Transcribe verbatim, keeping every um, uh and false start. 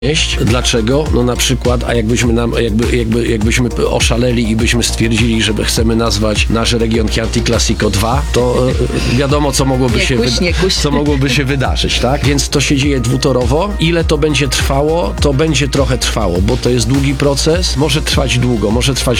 Dlaczego? No na przykład, a jakbyśmy nam, jakby, jakby, jakbyśmy oszaleli i byśmy stwierdzili, że chcemy nazwać nasz region Chianti Classico dwa, to e, wiadomo, co mogłoby, Nie się, kuś, wyda- nie kuś. co mogłoby się wydarzyć, tak? Więc to się dzieje dwutorowo. Ile to będzie trwało? To będzie trochę trwało, bo to jest długi proces. Może trwać długo, może trwać